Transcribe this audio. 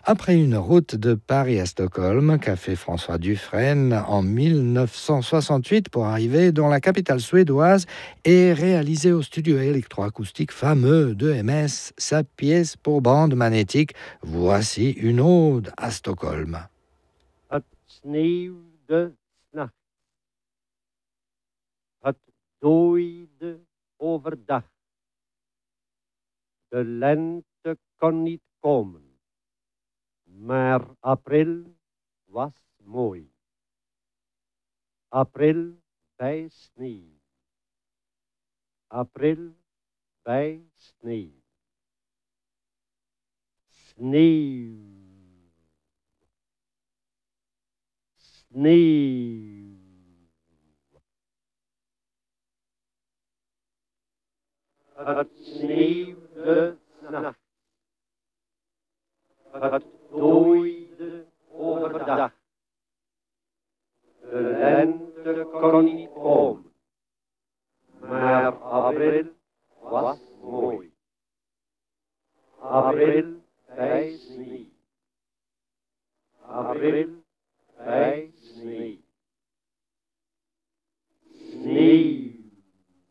Après une route de Paris à Stockholm qu'a fait François Dufresne en 1968 pour arriver dans la capitale suédoise et réaliser au studio électroacoustique fameux de MS sa pièce pour bande magnétique, voici une ode à Stockholm. Het sneeuwde s'nachts. Het dooide overdag. De lente kon niet komen, maar april was mooi. April bij sneeuw. April bij sneeuw. Sneeuw. Sneeuw. Het sneeuwde s'nachts. Het dooide overdag. De lente kon niet komen, maar april was mooi. April bij sneeuw. April